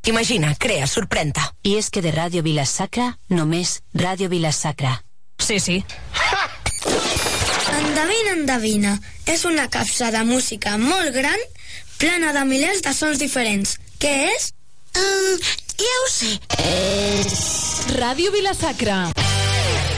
Imagina, crea, sorprèn-te. I és que de Ràdio Vila-sacra, només Ràdio Vila-sacra. Sí. Endevina. És una capsa de música molt gran, plena de milers de sons diferents. Què és? Ja ho sé. Ràdio Vila-sacra.